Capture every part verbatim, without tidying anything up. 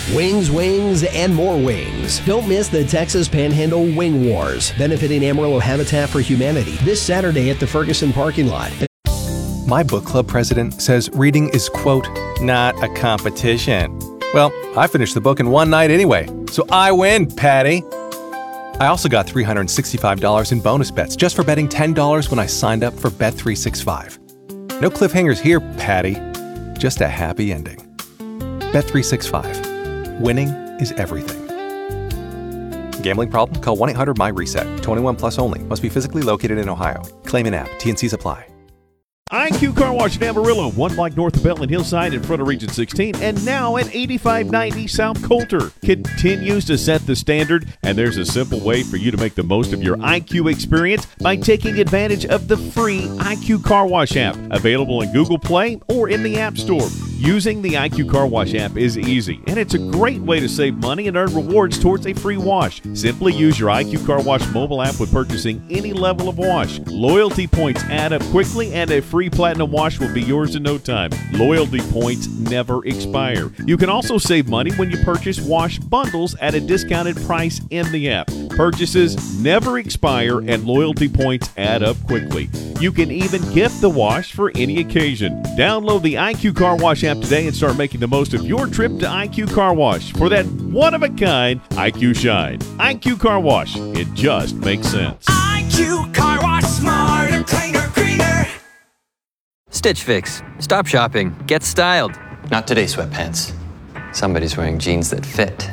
Wings, wings, and more wings. Don't miss the Texas Panhandle Wing Wars, benefiting Amarillo Habitat for Humanity this Saturday at the Ferguson parking lot. My book club president says reading is, quote, not a competition. Well, I finished the book in one night anyway, so I win, Patty. I also got three hundred sixty-five dollars in bonus bets just for betting ten dollars when I signed up for Bet three sixty-five. No cliffhangers here, Patty. Just a happy ending. Bet three sixty-five. Winning is everything. Gambling problem? Call one eight hundred my reset. twenty-one plus only. Must be physically located in Ohio. Claim in app. T N Cs apply. I Q Car Wash in Amarillo, one block north of Bellman Hillside in front of Region sixteen, and now at eighty-five ninety South Coulter. Continues to set the standard, and there's a simple way for you to make the most of your I Q experience by taking advantage of the free I Q Car Wash app, available in Google Play or in the App Store. Using the I Q Car Wash app is easy, and it's a great way to save money and earn rewards towards a free wash. Simply use your I Q Car Wash mobile app when purchasing any level of wash. Loyalty points add up quickly, and a free Platinum wash will be yours in no time. Loyalty points never expire. You can also save money when you purchase wash bundles at a discounted price in the app. Purchases never expire, and loyalty points add up quickly. You can even gift the wash for any occasion. Download the I Q Car Wash app today and start making the most of your trip to I Q Car Wash for that one-of-a-kind I Q Shine. I Q Car Wash. It just makes sense. I Q Car Wash, smarter, cleaner, greener. Stitch Fix. Stop shopping. Get styled. Not today, sweatpants. Somebody's wearing jeans that fit.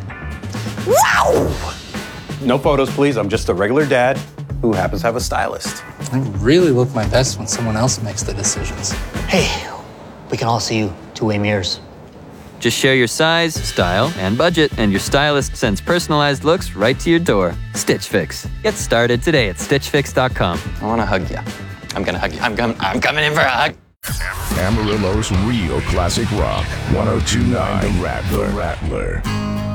Wow! No photos, please. I'm just a regular dad who happens to have a stylist. I really look my best when someone else makes the decisions. Hey, we can all see you two-way mirrors. Just share your size, style, and budget, and your stylist sends personalized looks right to your door. Stitch Fix. Get started today at stitch fix dot com. I want to hug you. I'm going to hug you. I'm, com- I'm coming in for a hug. Amarillo's real classic rock. one oh two point nine The Rattler. The Rattler.